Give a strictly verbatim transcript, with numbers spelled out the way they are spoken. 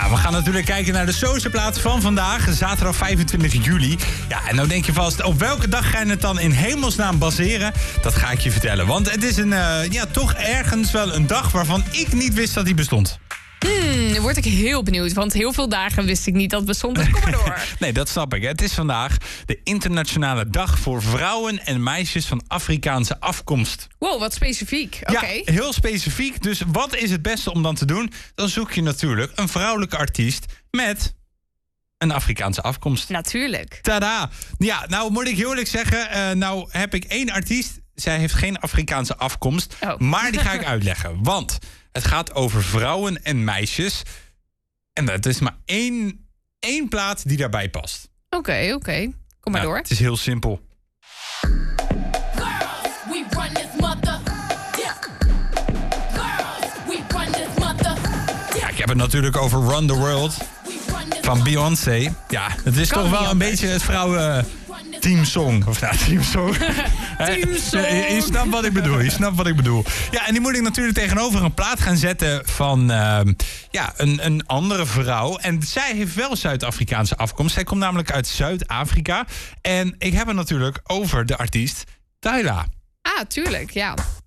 Ja, we gaan natuurlijk kijken naar de Sozeplaat van vandaag, zaterdag vijfentwintig juli. Ja, en nou denk je vast, op welke dag ga je het dan in hemelsnaam baseren? Dat ga ik je vertellen, want het is een, uh, ja, toch ergens wel een dag waarvan ik niet wist dat die bestond. Hmm, nu word ik heel benieuwd, want heel veel dagen wist ik niet dat het bestond. Dus kom maar door. Nee, dat snap ik. Het is vandaag de internationale dag voor vrouwen en meisjes van Afrikaanse afkomst. Wow, wat specifiek. Oké. Ja, heel specifiek. Dus wat is het beste om dan te doen? Dan zoek je natuurlijk een vrouwelijke artiest met een Afrikaanse afkomst. Natuurlijk. Tada! Ja, nou moet ik heel eerlijk zeggen, uh, nou heb ik één artiest. Zij heeft geen Afrikaanse afkomst, Oh. maar die ga ik uitleggen. Want het gaat over vrouwen en meisjes. En het is maar één, één plaat die daarbij past. Oké, okay, oké. Okay. Kom maar Nou, door. Het is heel simpel. Ja, ik heb het natuurlijk over Run the World van Beyoncé. Ja, het is Kan toch wel niet een anders. beetje het vrouwen teamsong. Of nou, teamsong. Teamsong. Je, je snapt wat ik bedoel. Je snapt wat ik bedoel. Ja, en die moet ik natuurlijk tegenover een plaat gaan zetten van uh, ja, een, een andere vrouw. En zij heeft wel Zuid-Afrikaanse afkomst. Zij komt namelijk uit Zuid-Afrika. En ik heb het natuurlijk over de artiest Tyla. Ah, tuurlijk, ja.